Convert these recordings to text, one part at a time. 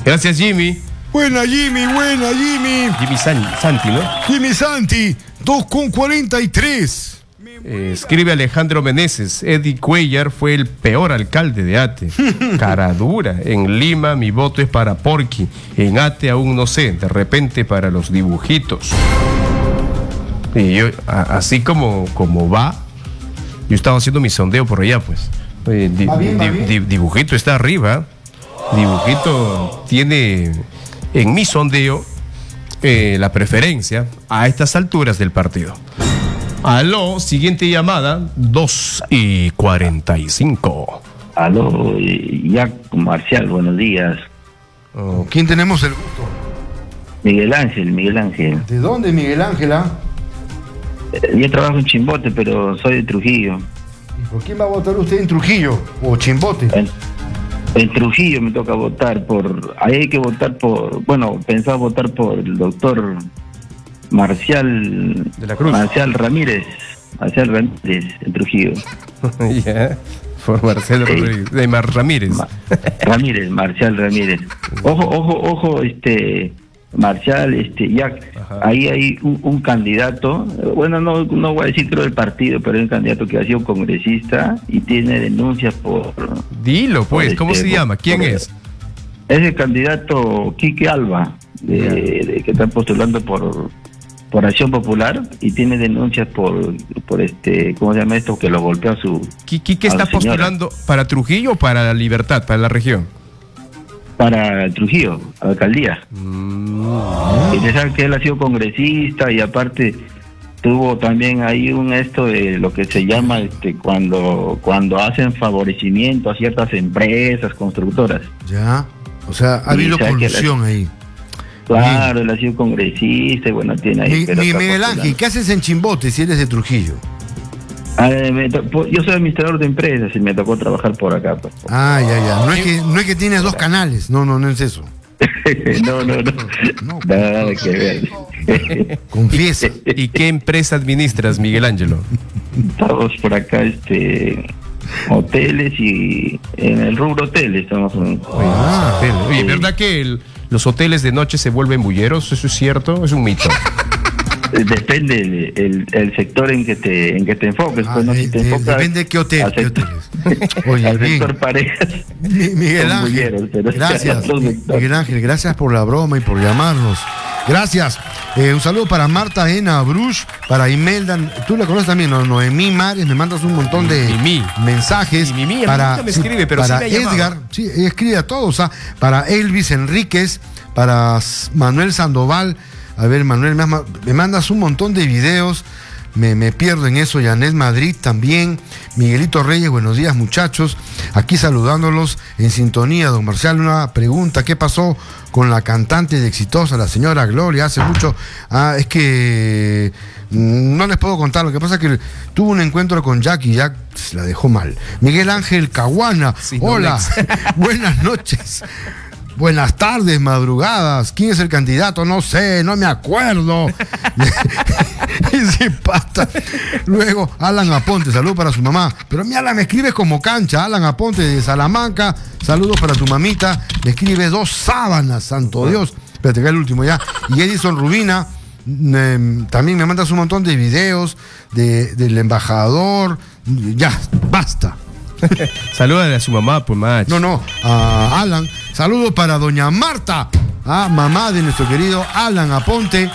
Gracias, Jimmy. Buena, Jimmy. Jimmy Santi, ¿no? Jimmy Santi, 2,43. Escribe Alejandro Meneses. Eddie Cuellar fue el peor alcalde de Ate. Cara dura. En Lima mi voto es para Porky. En Ate aún no sé. De repente para los dibujitos. Y yo, así como va, yo estaba haciendo mi sondeo por allá, pues. Dibujito está arriba. Dibujito tiene en mi sondeo la preferencia a estas alturas del partido. Aló, siguiente llamada, 2:45. Aló, ya Marcial, buenos días. ¿Quién tenemos el gusto? Miguel Ángel. ¿De dónde, Miguel Ángel? Yo trabajo en Chimbote, pero soy de Trujillo. ¿Y por quién va a votar usted en Trujillo o Chimbote? En Trujillo me toca votar ahí hay que votar pensaba votar por el doctor Marcial de la Cruz. Marcial Ramírez en Trujillo. Yeah, por Marcial Ramírez. Marcial Ramírez. Ojo, Marcial, ya. Ajá. Ahí hay un candidato, bueno, no voy a decir creo del partido, pero hay un candidato que ha sido congresista y tiene denuncias por... Dilo, pues, ¿cómo se llama? ¿Quién es? Es el candidato Quique Alba, que está postulando por Acción Popular y tiene denuncias por ¿cómo se llama esto? Que lo golpeó a su... ¿Quique está postulando para Trujillo o para la Libertad, para la región? Para Trujillo, alcaldía. Y te saben que él ha sido congresista y aparte tuvo también ahí de lo que se llama cuando hacen favorecimiento a ciertas empresas constructoras. Ya, o sea, ha habido colusión ahí. Claro, él ha sido congresista y bueno, tiene ahí... Miguel Ángel, ¿qué haces en Chimbote si eres de Trujillo? Yo soy administrador de empresas y me tocó trabajar por acá. Pues. Ya. No es que tienes dos canales. No es eso. No. Nada que ver. Confiesa. ¿Y qué empresa administras, Miguel Ángelo? Estamos por acá, hoteles y en el rubro hoteles estamos. Oye, ¿verdad que los hoteles de noche se vuelven bulleros? ¿Eso es cierto? ¿Es un mito? Depende el sector en que te enfoques. Si te enfocas, depende de qué hoteles. Oye, al sector parejas. Miguel Ángel, gracias. Miguel Ángel, gracias por la broma y por llamarnos. Gracias. Un saludo para Marta Ena Bruch, para Imelda, tú la conoces también, Noemí Mares, me mandas un montón de mensajes. Para me escribe, pero para sí me Edgar, sí, escribe a todos, para Elvis Enríquez, para Manuel Sandoval. A ver, Manuel, me mandas un montón de videos, me pierdo en eso. Yanet Madrid también. Miguelito Reyes, buenos días, muchachos. Aquí saludándolos en sintonía, don Marcial. Una pregunta: ¿qué pasó con la cantante de Exitosa, la señora Gloria? Hace mucho. Es que no les puedo contar. Lo que pasa es que tuvo un encuentro con Jack y Jack la dejó mal. Miguel Ángel Caguana, sí, hola, buenas noches. Buenas tardes, madrugadas. ¿Quién es el candidato? No sé, no me acuerdo. Ese pata. Luego, Alan Aponte, saludos para su mamá. Pero mi Alan, me escribes como cancha. Alan Aponte de Salamanca, saludos para tu mamita. Me escribe 2 sábanas, santo Dios. Espérate, que es el último ya. Y Edison Rubina, también me mandas un montón de videos del embajador. Ya, basta. Salúdale a su mamá, pues, macho. No, a Alan. Saludos para doña Marta, mamá de nuestro querido Alan Aponte.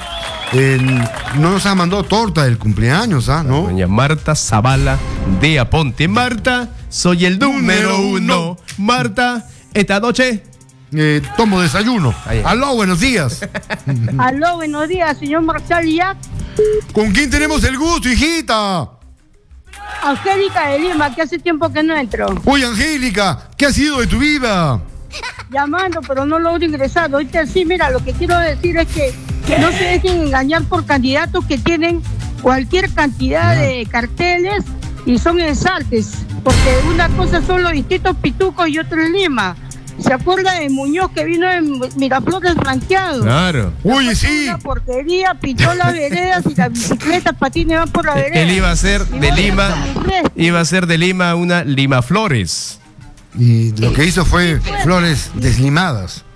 No nos ha mandado torta del cumpleaños, ¿no? Doña Marta Zavala de Aponte. Marta, soy el número 1. Marta, esta noche tomo desayuno. Aló, buenos días. Aló, buenos días, señor Marcial Jack. ¿Con quién tenemos el gusto, hijita? Angélica de Lima, que hace tiempo que no entro. Oye, Angélica, ¿qué ha sido de tu vida? Llamando, pero no logro ingresar. Ahorita sí, mira, lo que quiero decir es que no se dejen engañar por candidatos que tienen cualquier cantidad de carteles y son exaltes. Porque una cosa son los distritos Pituco y otra en Lima. ¿Se acuerda de Muñoz que vino en Miraflores blanqueado? Claro. Oye, sí. Una porquería, pintó las veredas y las bicicletas, patines van por la vereda. Él iba a ser de Lima, una Lima Flores. Y lo que hizo fue flores deslimadas.